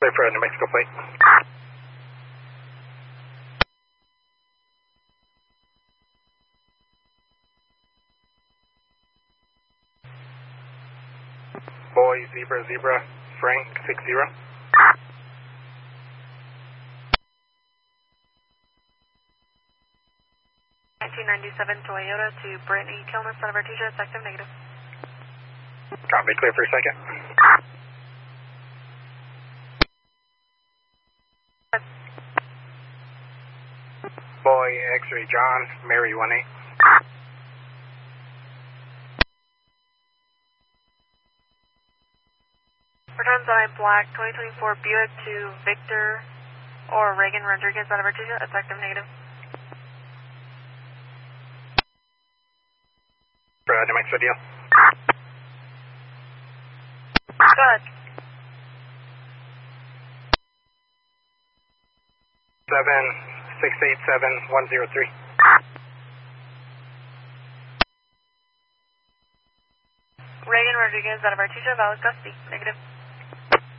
Clear for New Mexico plate. Boy, zebra, Frank, 60. 1997 Toyota to Brittany Kilmer, Son of Artesia, effective negative. Copy, clear for a second. Boy, X-ray John, Mary 18. Return sign black, 2024 Buick to Victor or Reagan Rodriguez, Son of Artesia, effective negative. For New Mexico deal. Go ahead. 7687103. Reagan Rodriguez, out of Artesia, valid custody, negative.